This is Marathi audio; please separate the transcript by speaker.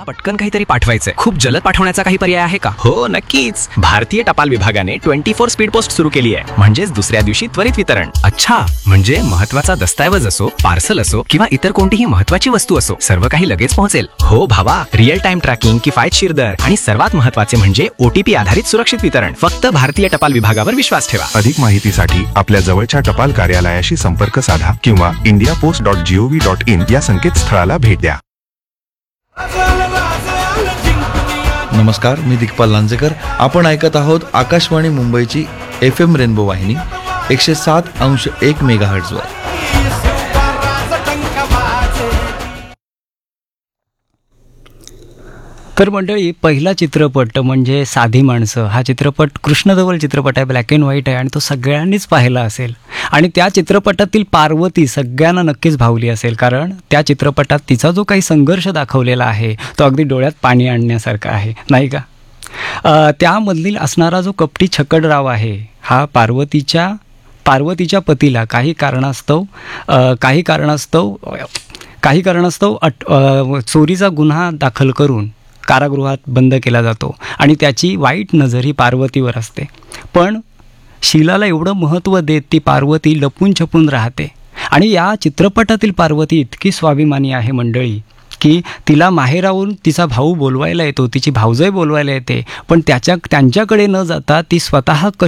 Speaker 1: पटकन काहीतरी पाठवायचंय. खूप जलद पाठवण्याचा काही पर्याय आहे का?
Speaker 2: हो नक्कीच. भारतीय टपाल विभागाने 24 स्पीड पोस्ट सुरू केली आहे. म्हणजेच दुसऱ्या दिवशी त्वरित वितरण.
Speaker 1: अच्छा, म्हणजे महत्वाचा दस्तावेज असो, पार्सल असो किंवा इतर कोणतीही महत्वाची वस्तू असो, सर्व काही लगेच पोहोचेल.
Speaker 2: हो भावा, रिअल टाइम ट्रॅकिंग, किफायतशीर दर आणि सर्वात महत्वाचे म्हणजे OTP आधारित सुरक्षित वितरण. फक्त भारतीय टपाल विभागावर विश्वास ठेवा.
Speaker 3: अधिक माहितीसाठी आपल्या जवळच्या टपाल कार्यालयाशी संपर्क साधा किंवा indiapost.gov.in या संकेतस्थळाला भेट द्या.
Speaker 4: नमस्कार, मी दिग्पाल लांजेकर. आपण ऐकत आहोत आकाशवाणी मुंबईची FM रेनबो वाहिनी 107.1 मेगाहर्ट्झवर.
Speaker 5: तर मंडळी, पहिला चित्रपट म्हणजे साधी माणसं हा चित्रपट कृष्णधवल चित्रपट आहे, ब्लॅक अँड व्हाईट आहे आणि तो सगळ्यांनीच पाहिला असेल. आणि त्या चित्रपटातील पार्वती सगळ्यांना नक्कीच भावली असेल, कारण त्या चित्रपटात तिचा जो काही संघर्ष दाखवलेला आहे तो अगदी डोळ्यात पाणी आणण्यासारखा आहे, नाही का? त्यामधील असणारा जो कपटी छकडराव आहे हा पार्वतीच्या पतीला काही कारणास्तव चोरीचा गुन्हा दाखल करून कारागृहात बंद केला जातो आणि त्याची वाईट नजर ही पार्वतीवर असते. पण शीलाला एवढं महत्त्व देत ती पार्वती लपून छपून राहते. आणि या चित्रपटातील पार्वती इतकी स्वाभिमानी आहे मंडळी की तिला माहेरावरून तिचा भाऊ बोलवायला येतो, तिची भाऊजाई बोलवायला येते, पण त्यांच्याकडे न जाता ती स्वतः